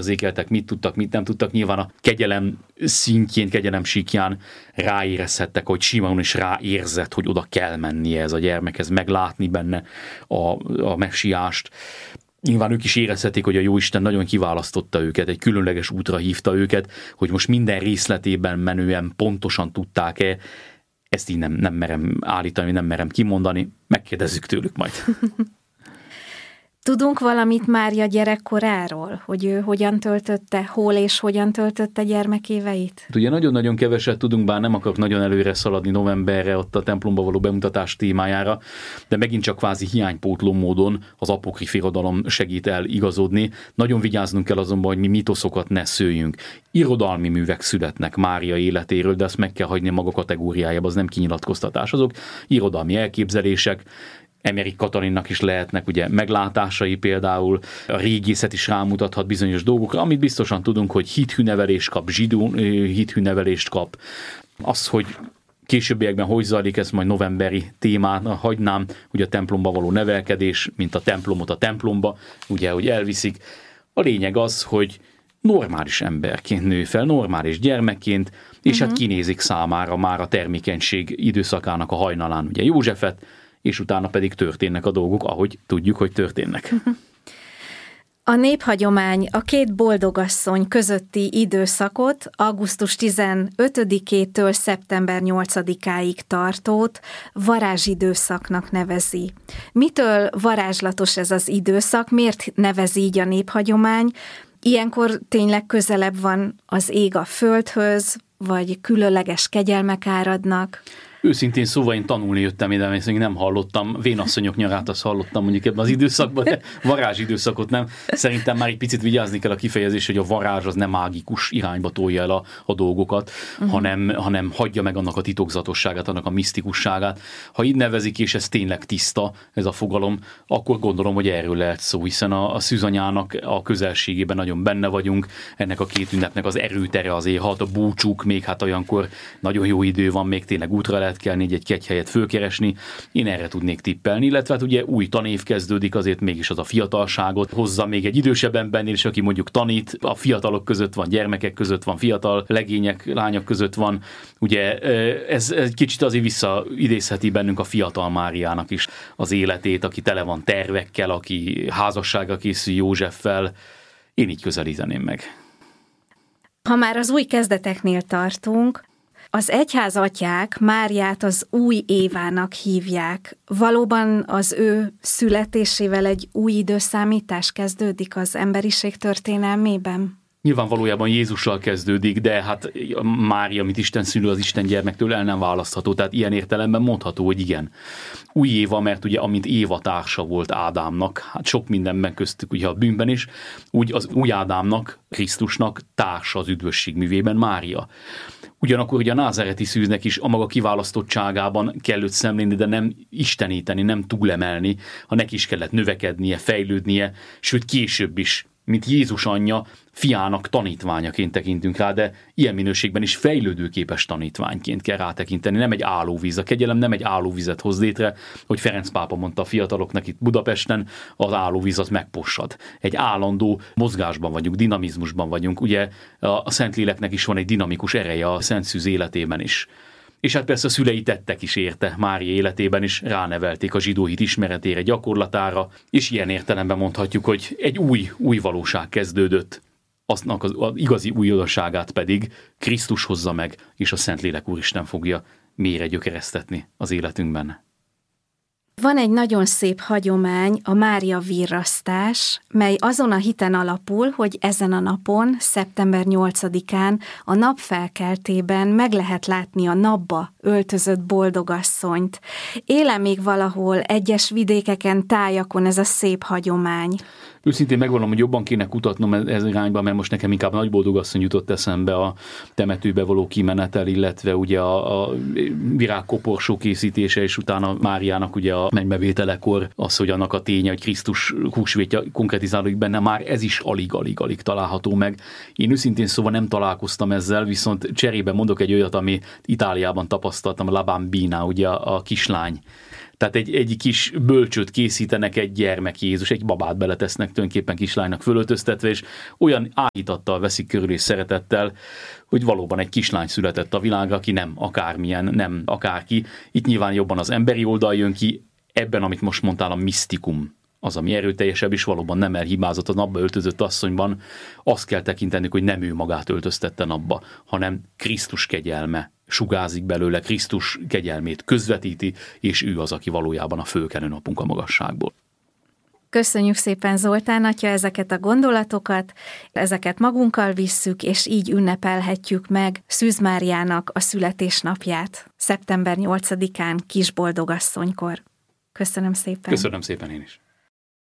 érzékeltek, mit tudtak, mit nem tudtak. Nyilván a kegyelem szintjén, kegyelem síkján ráérezhettek, hogy Simeon is ráérzett, hogy oda kell mennie ez a gyermekhez, meglátni benne a messiást. Nyilván ők is érezhetik, hogy a Jóisten nagyon kiválasztotta őket, egy különleges útra hívta őket, hogy most minden részletében menően pontosan tudták-e. Ezt így nem merem állítani, nem merem kimondani, megkérdezzük tőlük majd. Tudunk valamit Mária gyerekkoráról, hogy ő hogyan töltötte, hol és hogyan töltötte gyermekéveit? Ugye nagyon-nagyon keveset tudunk, bár nem akarok nagyon előre szaladni novemberre, ott a templomba való bemutatás témájára, de megint csak kvázi hiánypótló módon az apokrif irodalom segít el igazodni. Nagyon vigyáznunk kell azonban, hogy mi mitoszokat ne szőjünk. Irodalmi művek születnek Mária életéről, de ezt meg kell hagyni maga kategóriájába, az nem kinyilatkoztatás. Azok irodalmi elképzelések. Emerik Katalinnak is lehetnek ugye meglátásai, például a régészet is rámutathat bizonyos dolgokra, amit biztosan tudunk, hogy hithű nevelést kap, zsidó hithű nevelést kap. Az, hogy későbbiekben hogy zajlik, ezt majd novemberi témán hagynám, ugye a templomba való nevelkedés, mint a templomot a templomba, ugye, hogy elviszik. A lényeg az, hogy normális emberként nő fel, normális gyermekként, és hát kinézik számára már a termékenység időszakának a hajnalán ugye Józsefet, és utána pedig történnek a dolgok, ahogy tudjuk, hogy történnek. A néphagyomány a két boldogasszony közötti időszakot augusztus 15-től szeptember 8-áig tartót varázsidőszaknak nevezi. Mitől varázslatos ez az időszak? Miért nevezi így a néphagyomány? Ilyenkor tényleg közelebb van az ég a földhöz, vagy különleges kegyelmek áradnak? Őszintén szóval én tanulni jöttem ide, mert nem hallottam, vénasszonyok nyarát azt hallottam mondjuk ebben az időszakban, de varázsidőszakot nem. Szerintem már egy picit vigyázni kell a kifejezés, hogy a varázs az nem mágikus irányba tolja el a dolgokat, hanem hagyja meg annak a titokzatosságát, annak a misztikusságát. Ha így nevezik, és ez tényleg tiszta, ez a fogalom, akkor gondolom, hogy erről lehet szó, hiszen a szűzanyának a közelségében nagyon benne vagyunk, ennek a két ünnepnek az erőtere az éjhat, a búcsúk, még hát olyankor nagyon jó idő van, még tényleg útra lehet kelni, egy kegyhelyet fölkeresni. Én erre tudnék tippelni, illetve hát ugye új tanév kezdődik, azért mégis az a fiatalságot hozza még egy idősebb embernél is, aki mondjuk tanít, a fiatalok között van, gyermekek között van, fiatal legények, lányok között van. Ugye ez egy kicsit azért visszaidézheti bennünk a fiatal Máriának is az életét, aki tele van tervekkel, aki házasságra készül Józseffel. Én így közelíteném meg. Ha már az új kezdeteknél tartunk, az egyházatyák Máriát az új Évának hívják. Valóban az ő születésével egy új időszámítás kezdődik az emberiség történelmében? Nyilván valójában Jézussal kezdődik, de hát Mária, mint Isten szülő, az Isten gyermektől el nem választható, tehát ilyen értelemben mondható, hogy igen. Új Éva, mert ugye amint Éva társa volt Ádámnak, hát sok mindenben köztük ugye a bűnben is, úgy az új Ádámnak, Krisztusnak társa az üdvösség művében Mária. Ugyanakkor ugye a názáreti szűznek is a maga kiválasztottságában kell őt szemlélni, de nem isteníteni, nem túlemelni, ha neki is kellett növekednie, fejlődnie, sőt később is, mint Jézus anyja, fiának tanítványaként tekintünk rá, de ilyen minőségben is fejlődőképes tanítványként kell rátekinteni, nem egy állóvíz. A kegyelem nem egy állóvizet hoz létre, hogy Ferenc pápa mondta a fiataloknak itt Budapesten, az állóvíz az megpossad. Egy állandó mozgásban vagyunk, dinamizmusban vagyunk. Ugye a Szentléleknek is van egy dinamikus ereje a Szent Szűz életében is. És hát persze a szülei tettek is érte, Mária életében is ránevelték a zsidó hit ismeretére, gyakorlatára, és ilyen értelemben mondhatjuk, hogy egy új valóság kezdődött, aztnak az igazi újdonságát pedig Krisztus hozza meg, és a Szentlélek Úristen fogja mélyre gyökeresztetni az életünkben. Van egy nagyon szép hagyomány, a Mária virrasztás, mely azon a hiten alapul, hogy ezen a napon, szeptember 8-án a nap felkeltében meg lehet látni a napba öltözött boldogasszonyt. Éle még valahol egyes vidékeken, tájakon ez a szép hagyomány? Őszintén megvallom, hogy jobban kéne kutatnom ez irányba, mert most nekem inkább Nagyboldogasszony jutott eszembe a temetőbe való kimenetel, illetve ugye a virágkoporsó készítése, és utána Máriának ugye a mennybevételekor az, hogy annak a ténye, hogy Krisztus húsvétja konkretizálódik benne, már ez is alig található meg. Én őszintén szóval nem találkoztam ezzel, viszont cserébe mondok egy olyat, ami Itáliában tapasztaltam, La Bambina, ugye a kislány. Tehát egy kis bölcsőt készítenek, egy gyermek Jézus, egy babát beletesznek tulajdonképpen kislánynak fölöltöztetve, és olyan áhítattal veszik körül és szeretettel, hogy valóban egy kislány született a világra, aki nem akármilyen, nem akárki. Itt nyilván jobban az emberi oldal jön ki, ebben, amit most mondtál, a misztikum az, ami erőteljesebb, és valóban nem elhibázott a napba öltözött asszonyban. Azt kell tekintenünk, hogy nem ő magát öltöztette napba, hanem Krisztus kegyelme sugárzik belőle, Krisztus kegyelmét közvetíti, és ő az, aki valójában a fölkelő napunk a magasságból. Köszönjük szépen, Zoltán atya, ezeket a gondolatokat, ezeket magunkkal visszük, és így ünnepelhetjük meg Szűz Máriának a születésnapját, szeptember 8-án Kisboldogasszonykor. Köszönöm szépen. Köszönöm szépen én is.